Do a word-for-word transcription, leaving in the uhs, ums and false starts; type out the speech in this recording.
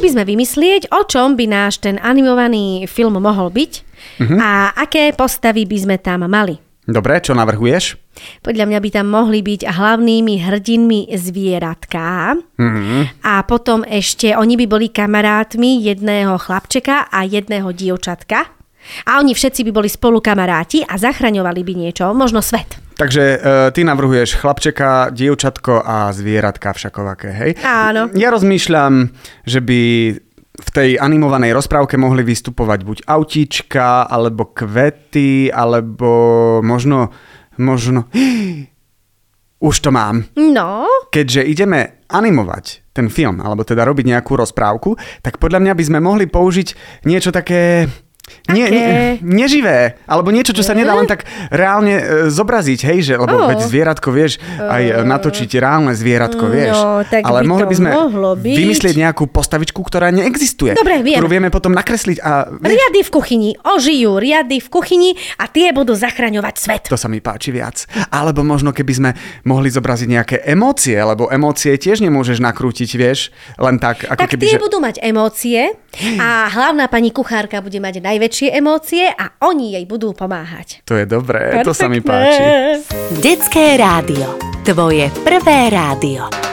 by sme vymyslieť, o čom by náš ten animovaný film mohol byť uh-huh. a aké postavy by sme tam mali. Dobre, čo navrhuješ? Podľa mňa by tam mohli byť hlavnými hrdinmi zvieratká uh-huh. a potom ešte oni by boli kamarátmi jedného chlapčeka a jedného dievčatka. A oni všetci by boli spolu kamaráti a zachraňovali by niečo, možno svet. Takže e, ty navrhuješ chlapčeka, dievčatko a zvieratka všakovaké, hej? Áno. Ja rozmýšľam, že by v tej animovanej rozprávke mohli vystupovať buď autíčka, alebo kvety, alebo možno... možno... Už to mám. No? Keďže ideme animovať ten film, alebo teda robiť nejakú rozprávku, tak podľa mňa by sme mohli použiť niečo také... Nie, nie, neživé, alebo niečo, čo sa nedá len tak reálne e, zobraziť, hej, že, lebo oh. veď zvieratko, vieš, aj natočiť reálne zvieratko, vieš, no, tak ale by mohli by sme byť. vymyslieť nejakú postavičku, ktorá neexistuje, dobre, viem. ktorú vieme potom nakresliť a... Vieš, riady v kuchyni, ožijú riady v kuchyni a tie budú zachraňovať svet. to sa mi páči viac. Alebo možno, keby sme mohli zobraziť nejaké emócie, lebo emócie tiež nemôžeš nakrútiť, vieš, len tak, ako tak keby... tie že... budú mať emócie a hlavná pani kuchárka bude mať najväčšie emócie a oni jej budú pomáhať. To je dobré, Perfektné. To sa mi páči. Detské rádio. Tvoje prvé rádio.